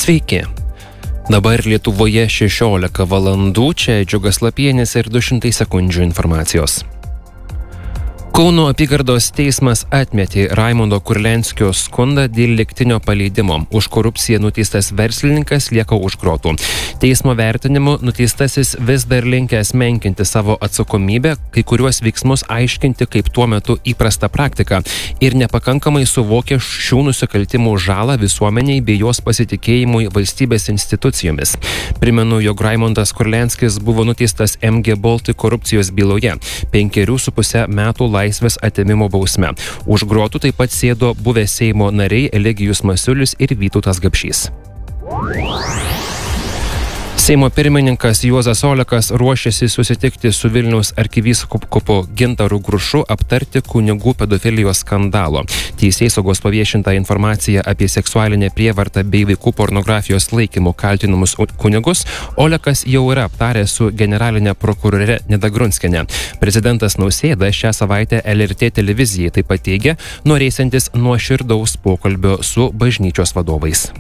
Sveiki. Dabar Lietuvoje 16 valandų, čia Džiugas Lapienis ir 200 sekundžių informacijos. Kauno apygardos teismas atmetė Raimondo Kurlianskio skundą dėl lygtinio paleidimo. Už korupciją nuteistas verslininkas lieka už grotų. Teismo vertinimu nuteistasis vis dar linkęs menkinti savo atsakomybę, kai kuriuos veiksmus aiškinti kaip tuo metu įprasta praktika ir nepakankamai suvokia šių nusikaltimų žalą visuomeniai bei jos pasitikėjimui valstybės institucijomis. Primenu, jog Raimondas Kurlianskis buvo nuteistas MG Baltic korupcijos byloje 5,5 metų laisvės atėmimo bausme. Už grotų taip pat sėdo buvę Seimo nariai Eligijus Masiulis ir Vytautas Gapšys. Seimo pirmininkas Juozas Olekas ruošiasi susitikti su Vilniaus arkivyskupu Gintaru Grušu aptarti kunigų pedofilijos skandalo. Teisėsaugos paviešinta informacija apie seksualinę prievartą bei vaikų pornografijos laikymu kaltinamus kunigus Olekas jau yra aptaręs su generalinė prokurore Nida Grunskiene. Prezidentas Nausėda šią savaitę LRT televizijai taip pat teigia, norėsiantis nuoširdaus pokalbio su bažnyčios vadovais.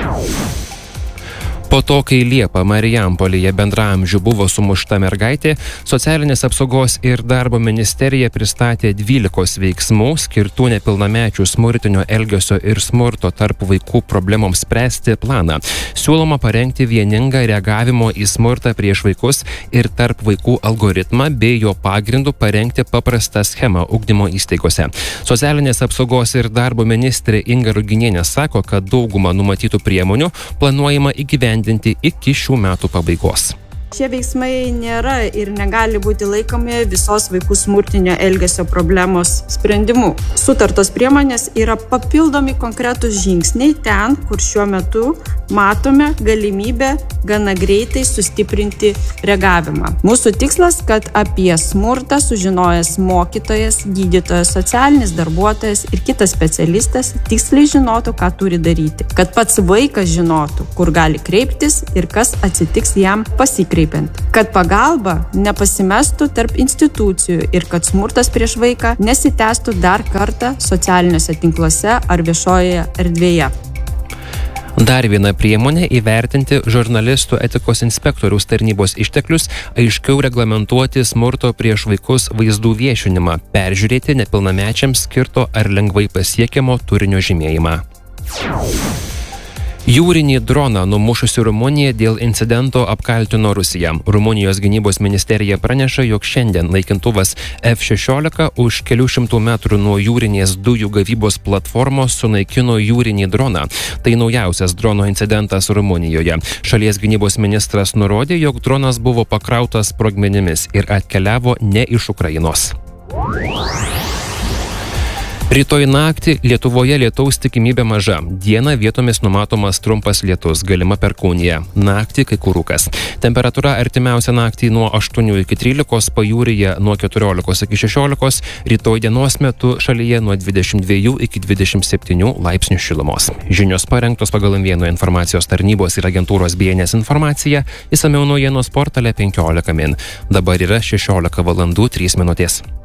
Po to, kai Liepą Marijampolėje bendraamžių buvo sumušta mergaitė, Socialinės apsaugos ir darbo ministerija pristatė 12 veiksmų skirtų nepilnamečių smurtinio elgesio ir smurto tarp vaikų problemoms spręsti planą. Siūloma parengti vieningą reagavimo į smurtą prieš vaikus ir tarp vaikų algoritmą bei jo pagrindų parengti paprastą schemą ugdymo įstaigose. Socialinės apsaugos ir darbo ministrė Inga Ruginienė sako, kad daugumą numatytų priemonių planuojama įgyvendinti iki šių metų pabaigos. Šie veiksmai nėra ir negali būti laikomi visos vaikų smurtinio elgesio problemos sprendimu. Sutartos priemonės yra papildomi konkretūs žingsniai ten, kur šiuo metu matome galimybę gana greitai sustiprinti reagavimą. Mūsų tikslas, kad apie smurtą sužinojęs mokytojas, gydytojas, socialinis darbuotojas ir kitas specialistas tiksliai žinotų, ką turi daryti. Kad pats vaikas žinotų, kur gali kreiptis ir kas atsitiks jam pasikreipti. Kad pagalba nepasimestų tarp institucijų ir kad smurtas prieš vaiką nesitęstų dar kartą socialiniuose tinkluose ar viešojoje erdvėje. Dar viena priemonė - įvertinti žurnalistų etikos inspektoriaus tarnybos išteklius, aiškiau reglamentuoti smurto prieš vaikus vaizdų viešinimą, peržiūrėti nepilnamečiams skirto ar lengvai pasiekiamo turinio žymėjimą. Jūrinį droną numušusi Rumunija dėl incidento apkaltino Rusiją. Rumunijos gynybos ministerija praneša, jog šiandien naikintuvas F-16 už kelių šimtų metrų nuo jūrinės dujų gavybos platformos sunaikino jūrinį droną. Tai naujausias drono incidentas Rumunijoje. Šalies gynybos ministras nurodė, jog dronas buvo pakrautas sprogmenimis ir atkeliavo ne iš Ukrainos. Rytoj naktį Lietuvoje lietaus tikimybė maža. Dieną vietomis numatomas trumpas lietus, galima perkūnija. Naktį kai kur rūkas. Temperatūra artimiausią naktį nuo 8 iki 13, pajūryje nuo 14 iki 16, rytoj dienos metu šalyje nuo 22 iki 27 laipsnių šilumos. Žinios parengtos pagal M1 informacijos tarnybos ir agentūros BNS informaciją, išsamiau naujienos portale 15 min. Dabar yra 16 valandų 3 minutės.